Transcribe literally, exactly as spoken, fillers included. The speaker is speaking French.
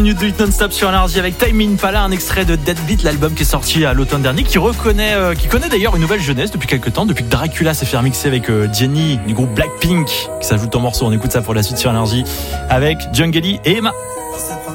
Minute de hit non-stop sur Énergie avec Tame Impala, un extrait de Deadbeat, l'album qui est sorti à l'automne dernier, qui reconnaît, euh, qui connaît d'ailleurs une nouvelle jeunesse depuis quelques temps, depuis que Dracula s'est fait remixer avec euh, Jennie du groupe Blackpink, qui s'ajoute en morceau. On écoute ça pour la suite sur Énergie avec Jungly et Emma.